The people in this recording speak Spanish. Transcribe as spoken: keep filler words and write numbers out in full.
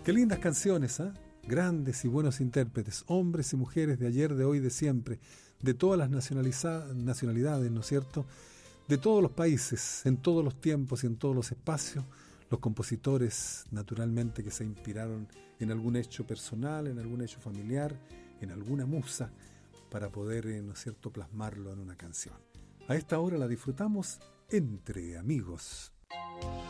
Qué lindas canciones, ¿eh? Grandes y buenos intérpretes, hombres y mujeres de ayer, de hoy, de siempre, de todas las nacionalidades, ¿no es cierto? De todos los países, en todos los tiempos y en todos los espacios, los compositores, naturalmente, que se inspiraron en algún hecho personal, en algún hecho familiar, en alguna musa, para poder, ¿no es cierto?, plasmarlo en una canción. A esta hora la disfrutamos entre amigos.